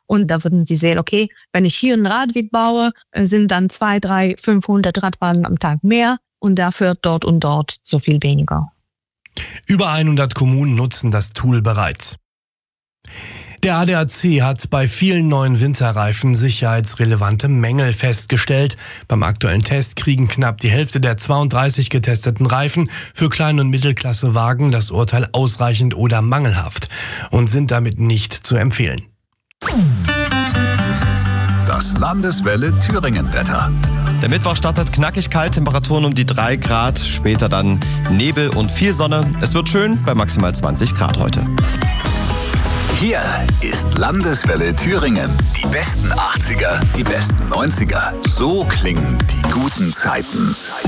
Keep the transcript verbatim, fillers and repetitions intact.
Und da würden sie sehen, okay, wenn ich hier einen Radweg baue, sind dann zwei, drei, fünfhundert Radfahrer am Tag mehr und dafür dort und dort so viel weniger. Über hundert Kommunen nutzen das Tool bereits. Der A D A C hat bei vielen neuen Winterreifen sicherheitsrelevante Mängel festgestellt. Beim aktuellen Test kriegen knapp die Hälfte der zweiunddreißig getesteten Reifen für Klein- und Mittelklassewagen das Urteil ausreichend oder mangelhaft und sind damit nicht zu empfehlen. Das Landeswelle Thüringen-Wetter. Der Mittwoch startet knackig kalt, Temperaturen um die drei Grad, später dann Nebel und viel Sonne. Es wird schön bei maximal zwanzig Grad heute. Hier ist Landeswelle Thüringen. Die besten achtziger, die besten neunziger. So klingen die guten Zeiten.